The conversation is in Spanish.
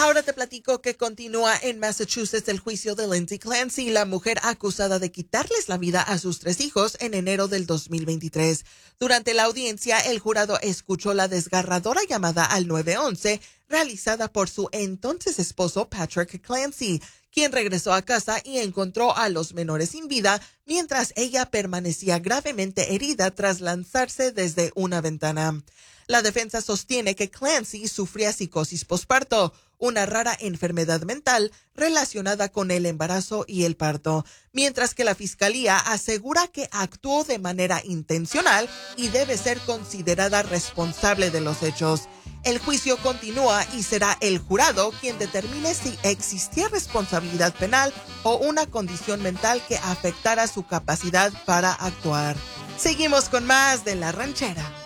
Ahora te platico que continúa en Massachusetts el juicio de Lindsay Clancy, la mujer acusada de quitarles la vida a sus 3 hijos en enero del 2023. Durante la audiencia, el jurado escuchó la desgarradora llamada al 911 realizada por su entonces esposo Patrick Clancy, quien regresó a casa y encontró a los menores sin vida mientras ella permanecía gravemente herida tras lanzarse desde una ventana. La defensa sostiene que Clancy sufría psicosis posparto, una rara enfermedad mental relacionada con el embarazo y el parto, mientras que la fiscalía asegura que actuó de manera intencional y debe ser considerada responsable de los hechos. El juicio continúa y será el jurado quien determine si existía responsabilidad penal o una condición mental que afectara su capacidad para actuar. Seguimos con más de La Ranchera.